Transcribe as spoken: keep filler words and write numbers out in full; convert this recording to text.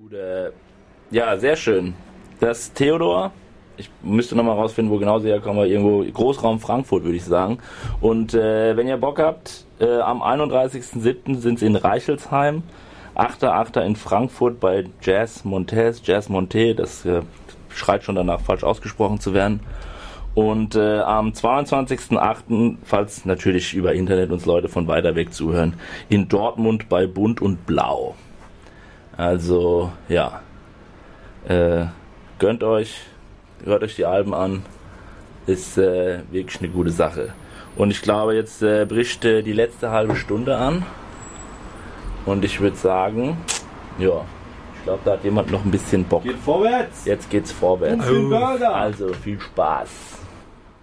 Gut, äh, ja, sehr schön. Das ist Theodor. Ich müsste nochmal rausfinden, wo genau sie herkommen, aber irgendwo Großraum Frankfurt, würde ich sagen. Und äh, wenn ihr Bock habt, äh, am einunddreißigsten siebten sind sie in Reichelsheim, achter achter in Frankfurt bei Jazz Montes, Jazz Monte, das äh, schreit schon danach, falsch ausgesprochen zu werden. Und äh, am zweiundzwanzigsten achten, falls natürlich über Internet uns Leute von weiter weg zuhören, in Dortmund bei Bunt und Blau. Also, ja, äh, gönnt euch, hört euch die Alben an, ist äh, wirklich eine gute Sache. Und ich glaube, jetzt äh, bricht äh, die letzte halbe Stunde an und ich würde sagen, ja, ich glaube, da hat jemand noch ein bisschen Bock. Geht vorwärts! Jetzt geht's vorwärts. Also, Also, viel Spaß.